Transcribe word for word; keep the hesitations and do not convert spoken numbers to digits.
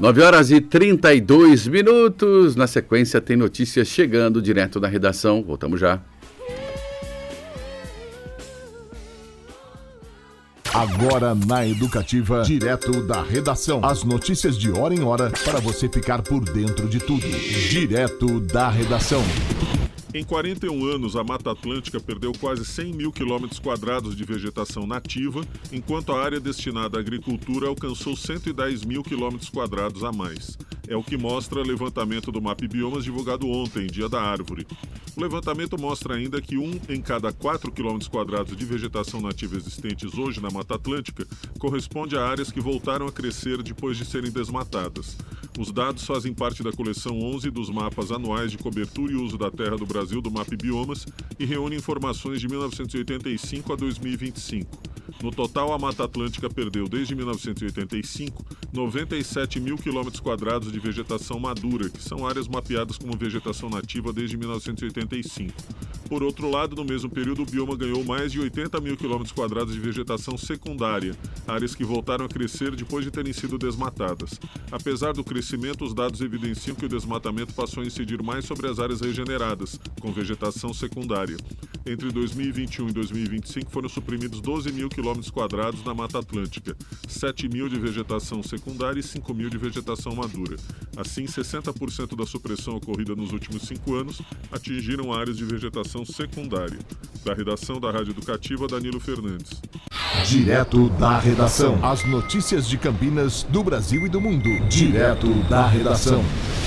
nove horas e trinta e dois minutos. Na sequência tem notícias chegando direto da redação. Voltamos já. Agora na Educativa, direto da redação. As notícias de hora em hora para você ficar por dentro de tudo. Direto da redação. Em quarenta e um anos, a Mata Atlântica perdeu quase cem mil quilômetros quadrados de vegetação nativa, enquanto a área destinada à agricultura alcançou cento e dez mil quilômetros quadrados a mais. É o que mostra o levantamento do MapBiomas divulgado ontem, Dia da Árvore. O levantamento mostra ainda que um em cada quatro quilômetros quadrados de vegetação nativa existentes hoje na Mata Atlântica corresponde a áreas que voltaram a crescer depois de serem desmatadas. Os dados fazem parte da coleção onze dos mapas anuais de cobertura e uso da terra do Brasil do MapBiomas e reúne informações de mil novecentos e oitenta e cinco a dois mil e vinte e cinco. No total, a Mata Atlântica perdeu desde mil novecentos e oitenta e cinco noventa e sete mil quilômetros quadrados de vegetação madura, que são áreas mapeadas como vegetação nativa desde mil novecentos e oitenta e cinco. Por outro lado, no mesmo período, o bioma ganhou mais de oitenta mil quilômetros quadrados de vegetação secundária, áreas que voltaram a crescer depois de terem sido desmatadas. Apesar do crescimento, os dados evidenciam que o desmatamento passou a incidir mais sobre as áreas regeneradas, com vegetação secundária. Entre dois mil e vinte e um e dois mil e vinte e cinco foram suprimidos doze mil quilômetros quadrados na Mata Atlântica, sete mil de vegetação secundária e cinco mil de vegetação madura. Assim, sessenta por cento da supressão ocorrida nos últimos cinco anos atingiram áreas de vegetação secundária. Da redação da Rádio Educativa, Danilo Fernandes. Direto da redação. As notícias de Campinas, do Brasil e do mundo. Direto da redação.